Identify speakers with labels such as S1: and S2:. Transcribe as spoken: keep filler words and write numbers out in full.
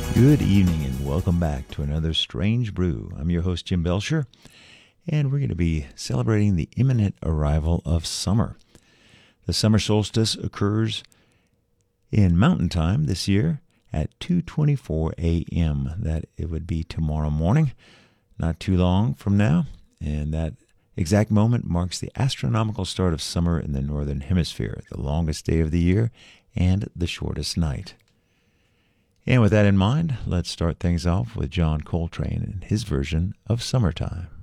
S1: Good evening and welcome back to another Strange Brew. I'm your host, Jim Belcher, and we're going to be celebrating the imminent arrival of summer. The summer solstice occurs in Mountain Time this year at two twenty-four a.m. That it would be tomorrow morning, not too long from now, and that exact moment marks the astronomical start of summer in the Northern Hemisphere, the longest day of the year and the shortest night. And with that in mind, let's start things off with John Coltrane and his version of Summertime.